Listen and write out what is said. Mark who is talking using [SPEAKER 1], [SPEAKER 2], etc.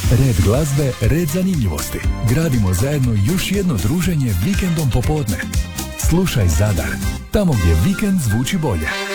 [SPEAKER 1] Red glazbe, red zanimljivosti. Gradimo zajedno još jedno druženje vikendom popodne. Slušaj Zadar, tamo gdje vikend zvuči bolje.